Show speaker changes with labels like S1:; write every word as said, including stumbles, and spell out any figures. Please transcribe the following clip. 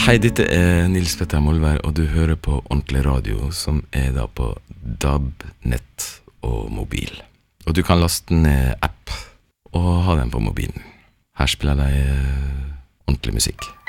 S1: Hei, dette er Nils Petter Molvær, og du hører på Ordentlig Radio, som er da på D A B, nett og mobil. Og du kan laste ned app og ha den på mobilen. Her spiller de ordentlig musikk.